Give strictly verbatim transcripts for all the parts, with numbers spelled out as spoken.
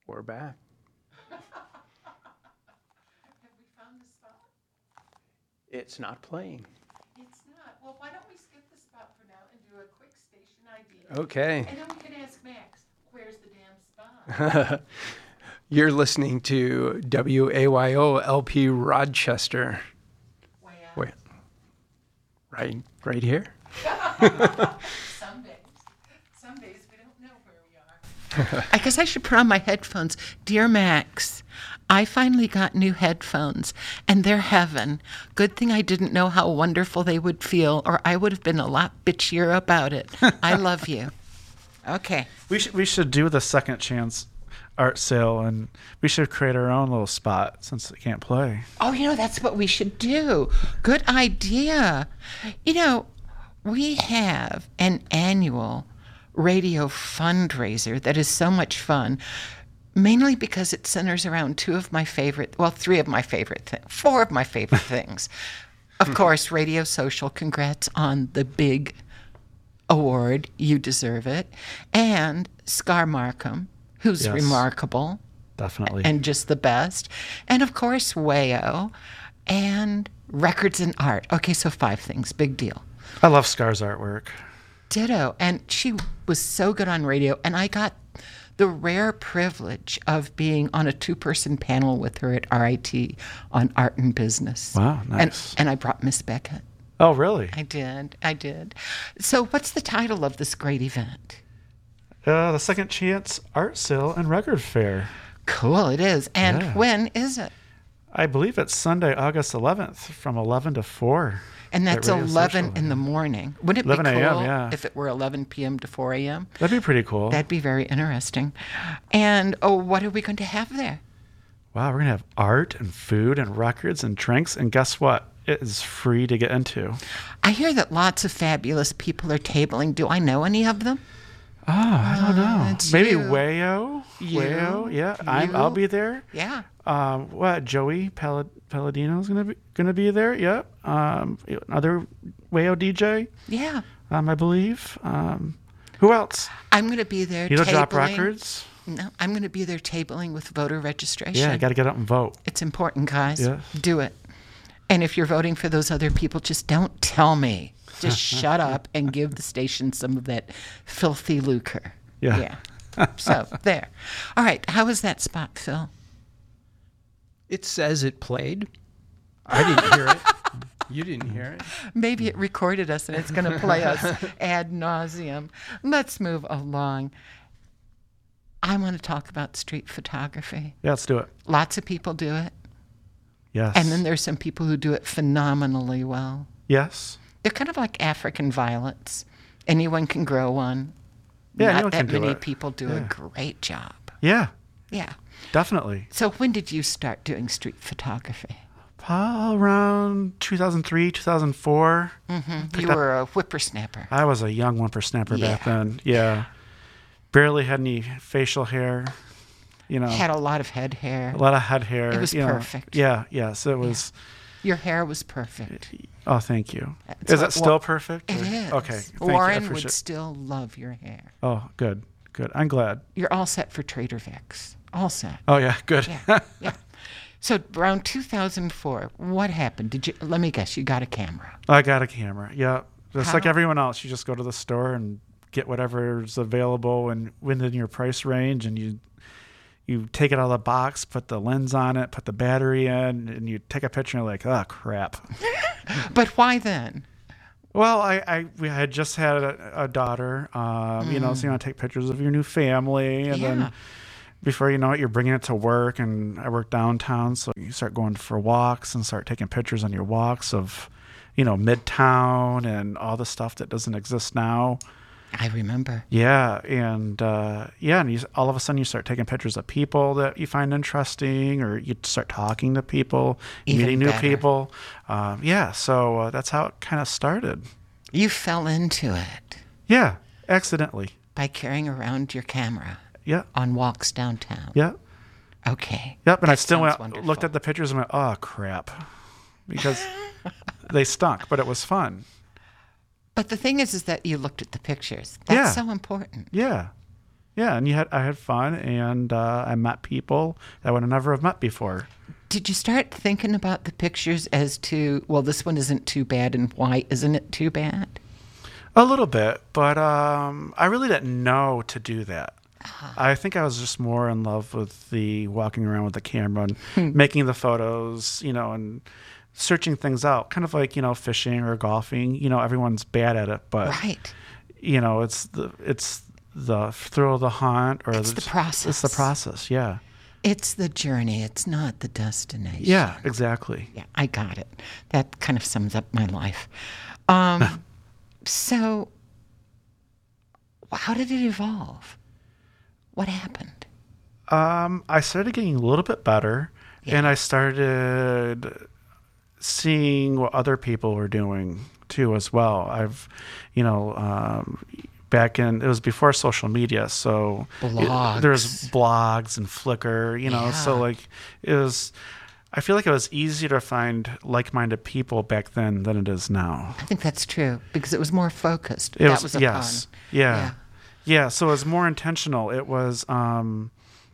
We're back. Have we found the spot? It's not playing. It's not. Well, why don't we skip the spot for now and do a quick station I D? Okay. And then we can ask Max, where's the damn spot? You're listening to W A Y O L P Rochester. Way out. Wait. Right, right here? Some days. Some days we don't know where we are. I guess I should put on my headphones. Dear Max, I finally got new headphones, and they're heaven. Good thing I didn't know how wonderful they would feel, or I would have been a lot bitchier about it. I love you. Okay. We should we should do the second chance art sale, and we should create our own little spot since it can't play. Oh, you know, that's what we should do. Good idea. You know, we have an annual radio fundraiser that is so much fun, mainly because it centers around two of my favorite, well, three of my favorite things, four of my favorite things. Of course, Radio Social, congrats on the big award. You deserve it. And Scar Markham, who's Yes. remarkable. Definitely. And just the best. And of course, Wayo and Records and Art. Okay, so five things. Big deal. I love Scar's artwork. Ditto. And she was so good on radio. And I got the rare privilege of being on a two-person panel with her at R I T on art and business. Wow, And, nice. and I brought Miss Beckett. Oh, really? I did. I did. So what's the title of this great event? Uh, the Second Chance Art Sale and Record Fair. Cool, it is. And Yeah. when is it? I believe it's Sunday, August eleventh, from eleven to four. And at that's Radio eleven Social. in the morning. Wouldn't it be eleven cool a.m., yeah. if it were eleven p.m. to four a.m.? That'd be pretty cool. That'd be very interesting. And, oh, what are we going to have there? Wow, we're going to have art and food and records and drinks. And guess what? It is free to get into. I hear that lots of fabulous people are tabling. Do I know any of them? Oh, I don't know. it's Maybe you. Wayo. You. Wayo, yeah. I'm, You. I'll be there. Yeah. Um, what? Joey Pal- Palladino's gonna be gonna be there. Yep. Um, another Wayo D J. Yeah. Um, I believe. Um, who else? I'm going to be there You know, tabling. drop records. No, I'm going to be there tabling with voter registration. Yeah, got to get out and vote. It's important, guys. Yeah. Do it. And if you're voting for those other people, just don't tell me. Just shut up and give the station some of that filthy lucre. Yeah. Yeah. So, there. All right. How was that spot, Phil? It says it played. I didn't hear it. You didn't hear it. Maybe it recorded us and it's going to play us ad nauseum. Let's move along. I want to talk about street photography. Yeah, let's do it. Lots of people do it. Yes. And then there's some people who do it phenomenally well. yes. They're kind of like African violets. Anyone can grow one. Yeah, Not anyone that can do many it. people do a Yeah. great job. Yeah, Yeah. definitely. So when did you start doing street photography? Uh, around two thousand three, two thousand four. Mm-hmm. You were a whippersnapper. I was a young whippersnapper back Yeah. then. Yeah. Barely had any facial hair. You know, Had a lot of head hair. a lot of head hair. It was you know. perfect. Yeah, yes, it was. Your hair was perfect. Oh, thank you. That's is what- it still well, perfect? It or- is. Okay. Thank you. I Warren would appreciate- still love your hair. Oh, good, good. I'm glad. You're all set for Trader Vic's. All set. Oh yeah, good. Yeah. Yeah. So around two thousand four, what happened? Did you? Let me guess. You got a camera. I got a camera. Yeah, just like How- everyone else, you just go to the store and get whatever's available and within your price range, and you you take it out of the box, put the lens on it, put the battery in, and you take a picture and you're like, oh crap. But why then? Well, I, I we had just had a, a daughter, um, you know, so you want to take pictures of your new family, and Yeah. then before you know it, you're bringing it to work, and I work downtown, so you start going for walks and start taking pictures on your walks of, you know, Midtown and all the stuff that doesn't exist now. I remember. Yeah, and uh, yeah, and you, all of a sudden you start taking pictures of people that you find interesting, or you start talking to people, Even meeting new better. people. Um, yeah, so uh, that's how it kind of started. You fell into it Yeah, accidentally. by carrying around your camera Yeah, on walks downtown. yeah, Okay. yep. And I That still sounds went, wonderful. looked at the pictures and went, oh crap, because they stunk, but it was fun. But the thing is, is that you looked at the pictures. That's Yeah. so important. Yeah, Yeah, and you had I had fun, and uh, I met people that I would never have met before. Did you start thinking about the pictures as to, well, this one isn't too bad, and why isn't it too bad? A little bit, but um, I really didn't know to do that. Uh-huh. I think I was just more in love with the walking around with the camera and making the photos, you know, and searching things out. Kind of like, you know, fishing or golfing. You know, everyone's bad at it, but Right. you know, it's the it's the thrill of the hunt, or It's the process. It's the process. Yeah. It's the journey. It's not the destination. Yeah. Exactly. Yeah, I got it. That kind of sums up my life. Um, so, how did it evolve? What happened? Um, I started getting a little bit better, Yeah. and I started seeing what other people were doing too as well. I've, you know, um, back in, it was before social media, so Blogs. it, there was blogs and Flickr, you know, Yeah. so like it was. I feel like it was easier to find like-minded people back then than it is now. I think that's true because it was more focused. It that was, was a yes, pun. yeah. Yeah. Yeah, so it was more intentional. It was, um,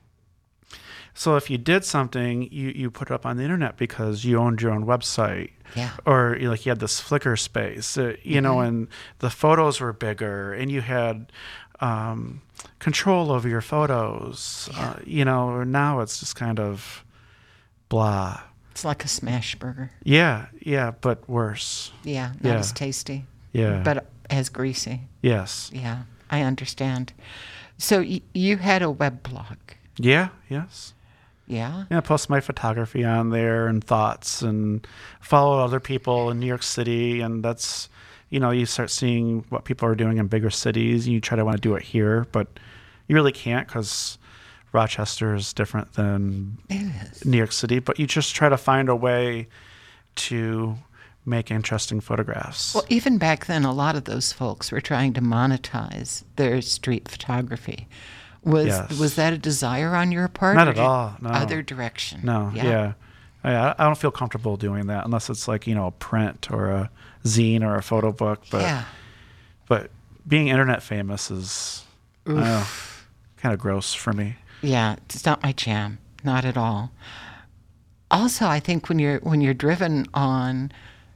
so if you did something, you, you put it up on the internet because you owned your own website. Yeah. Or you like you had this Flickr space, uh, you know, and the photos were bigger, and you had um, control over your photos. Yeah. Uh, you know, now it's just kind of blah. It's like a smash burger. Yeah, yeah, but worse. Yeah, not Yeah. as tasty, Yeah. but as greasy. yes. Yeah, I understand. So y- you had a web blog. Yeah. Yes. Yeah? Yeah, post my photography on there and thoughts, and follow other people in New York City. And that's, you know, you start seeing what people are doing in bigger cities. And you try to want to do it here, but you really can't because Rochester is different than It is. New York City. But you just try to find a way to make interesting photographs. Well, even back then, a lot of those folks were trying to monetize their street photography. Was Yes. was that a desire on your part? Not or at did- all, no. Other direction. No, yeah. I, I don't feel comfortable doing that unless it's like, you know, a print or a zine or a photo book. But yeah. but being internet famous is kind of gross for me. Yeah, it's not my jam, not at all. Also, I think when you're when you're driven on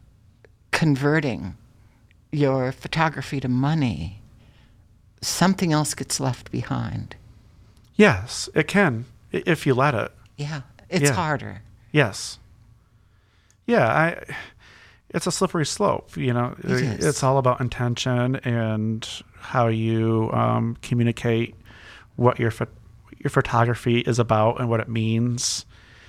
converting your photography to money, something else gets left behind. Yes, it can i- if you let it. Yeah, it's Yeah. harder. Yes. Yeah, I. It's a slippery slope, you know. It is. It's all about intention and how you um, communicate what your pho- your photography is about and what it means.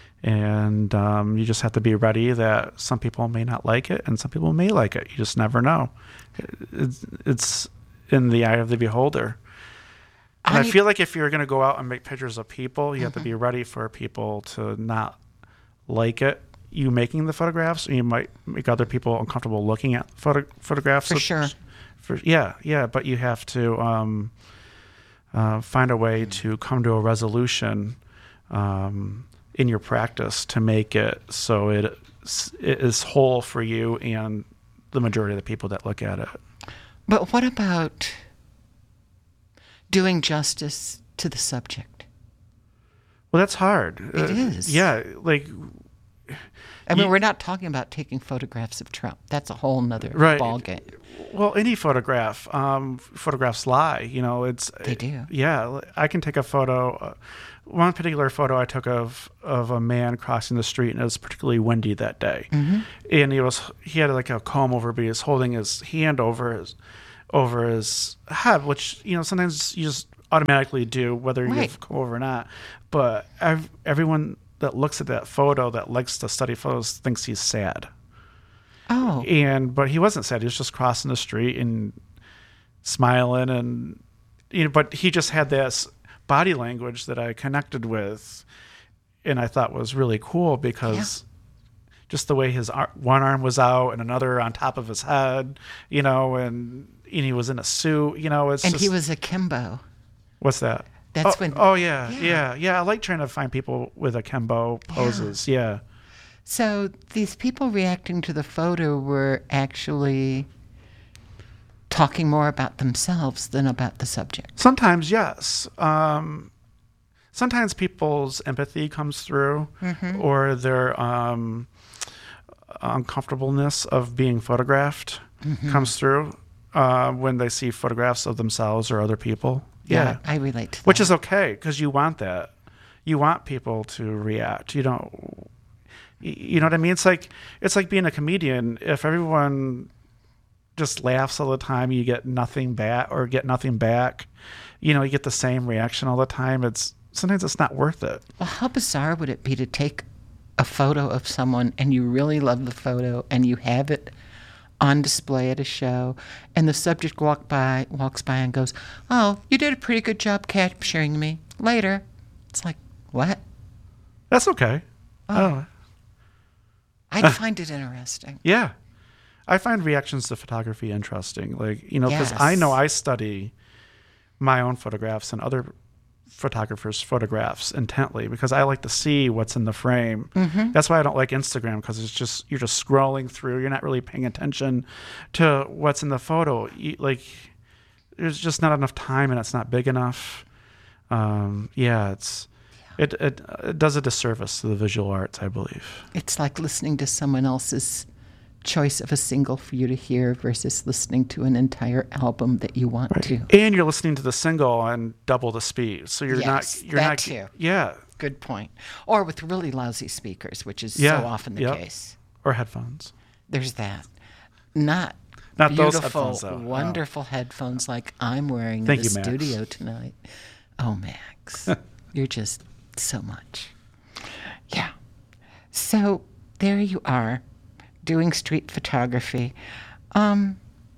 And um, you just have to be ready that some people may not like it and some people may like it. You just never know. It's, it's in the eye of the beholder. And I I need- feel like if you're going to go out and make pictures of people, you have to be ready for people to not like it, you making the photographs, and you might make other people uncomfortable looking at photo- photographs. For So- sure. For, yeah, yeah, but you have to um, uh, find a way to come to a resolution um, in your practice to make it so it, it is whole for you and the majority of the people that look at it. But what about doing justice to the subject? Well, that's hard. It Uh, is. Yeah, like I mean, You- we're not talking about taking photographs of Trump. That's a whole nother Right. ballgame. well, any photograph, um, photographs lie. You know, it's They do. Yeah, I can take a photo. Uh, one particular photo I took of of a man crossing the street, and it was particularly windy that day, Mm-hmm. and he was he had like a comb over, but he was holding his hand over his over his head, which you know sometimes you just automatically do whether you Right. have comb over or not. But ev- everyone that looks at that photo that likes to study photos thinks he's sad. Oh, And but he wasn't sad. He was just crossing the street and smiling, and you know. But he just had this body language that I connected with, and I thought was really cool because just the way his ar- one arm was out and another on top of his head, you know, and, and he was in a suit, you know. It's and just, he was akimbo. what's that? That's oh, when- Oh yeah, yeah. yeah, yeah, I like trying to find people with akimbo poses. Yeah. So these people reacting to the photo were actually talking more about themselves than about the subject. Sometimes, yes. Um, sometimes people's empathy comes through, Mm-hmm. or their um, uncomfortableness of being photographed Mm-hmm. comes through uh, when they see photographs of themselves or other people. Yeah, I relate to that. which is okay because you want that. You want people to react. You don't. y- You know what I mean? It's like it's like being a comedian. If everyone just laughs all the time, you get nothing back, or get nothing back. You know, you get the same reaction all the time. It's sometimes it's not worth it. Well, how bizarre would it be to take a photo of someone and you really love the photo and you have it on display at a show, and the subject walk by walks by and goes, "Oh, you did a pretty good job capturing me." Later, it's like, what? That's okay. Oh, I'd find it interesting. yeah. I find reactions to photography interesting. Like, you know, because I Yes. know I study my own photographs and other photographers' photographs intently because I like to see what's in the frame. Mm-hmm. That's why I don't like Instagram, because it's just, you're just scrolling through. You're not really paying attention to what's in the photo. You, like, there's just not enough time, and it's not big enough. Um, yeah, it's it, it it does a disservice to the visual arts, I believe. It's like listening to someone else's choice of a single for you to hear versus listening to an entire album that you want to. And you're listening to the single and double the speed, so you're Yes, not you're that not too. yeah, Good point. Or with really lousy speakers, which is Yeah, so often the yep. case. or headphones. There's that. Not Not those beautiful, headphones, though. No. wonderful headphones like I'm wearing Thank in the you, Max. studio tonight. Oh, Max, you're just so much. Yeah. So there you are, doing street photography. Um,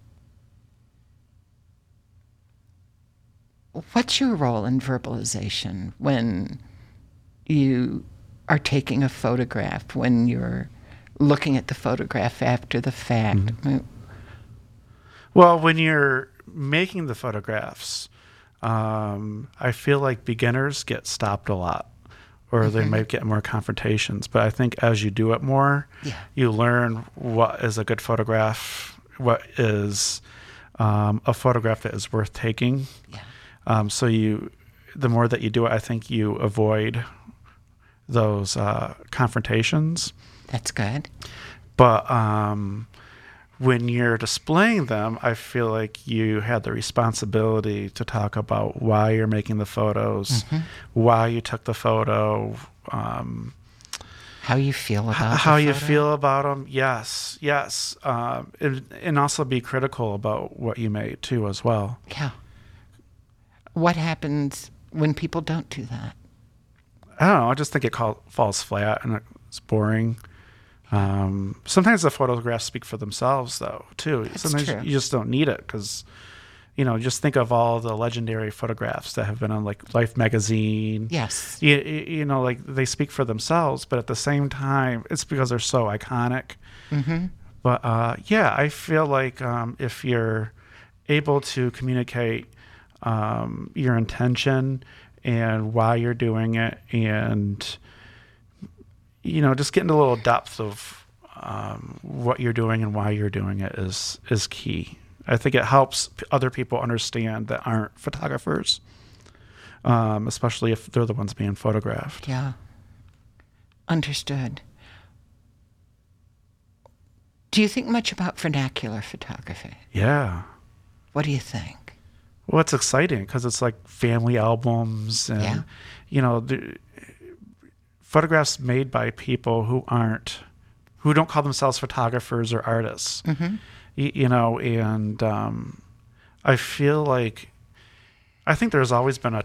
what's your role in verbalization when you are taking a photograph, when you're looking at the photograph after the fact? Mm-hmm. I mean, Well, when you're making the photographs, um, I feel like beginners get stopped a lot, or they might get more confrontations. But I think as you do it more, Yeah. you learn what is a good photograph, what is um, a photograph that is worth taking. yeah. Um, so you, the more that you do it, I think you avoid those uh, confrontations. That's good. But um, when you're displaying them, I feel like you had the responsibility to talk about why you're making the photos, why you took the photo, um, How you feel about the how you photo? feel about them. Yes, yes. Um, and, and also be critical about what you made too, as well. Yeah. What happens when people don't do that? I don't know. I just think it call, falls flat and it's boring. Um, sometimes the photographs speak for themselves, though, too. That's sometimes true. you just don't need it because, you know, just think of all the legendary photographs that have been on like Life magazine. Yes. You, you know, like they speak for themselves, but at the same time, it's because they're so iconic. Mm-hmm. But uh, yeah, I feel like um, if you're able to communicate um, your intention and why you're doing it, and you know, just getting a little depth of um, what you're doing and why you're doing it is is key. I think it helps p- other people understand that aren't photographers, um, especially if they're the ones being photographed. Yeah. Understood. Do you think much about vernacular photography? Yeah. What do you think? Well, it's exciting because it's like family albums and, Yeah. you know, the photographs made by people who aren't, who don't call themselves photographers or artists, Mm-hmm. y- you know, and um, I feel like, I think there's always been a